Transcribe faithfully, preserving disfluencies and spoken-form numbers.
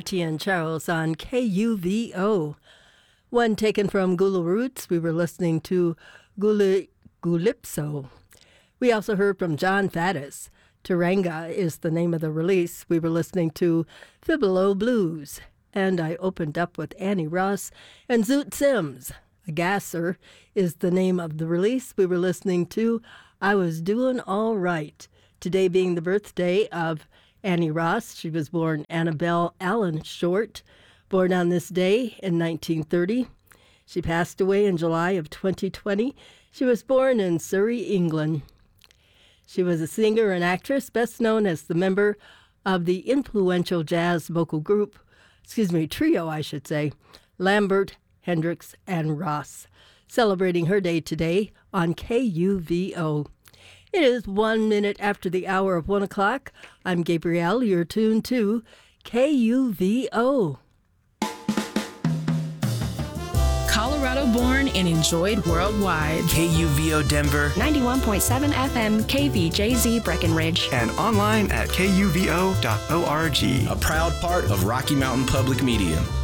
Matty and Charles on K U V O. One taken from Gula Roots, we were listening to Gula Gulipso. We also heard from John Faddis. Taranga is the name of the release. We were listening to Fibolo Blues. And I opened up with Annie Ross and Zoot Sims. A Gasser is the name of the release. We were listening to I Was Doing All Right. Today being the birthday of Annie Ross. She was born Annabelle Allen Short, born on this day in nineteen thirty. She passed away in July of twenty twenty. She was born in Surrey, England. She was a singer and actress, best known as the member of the influential jazz vocal group, excuse me, trio, I should say, Lambert, Hendricks, and Ross, celebrating her day today on K U V O. It is one minute after the hour of one o'clock. I'm Gabrielle. You're tuned to K U V O. Colorado born and enjoyed worldwide. K U V O Denver. ninety-one point seven F M K V J Z Breckenridge. And online at K U V O dot org. A proud part of Rocky Mountain Public Media.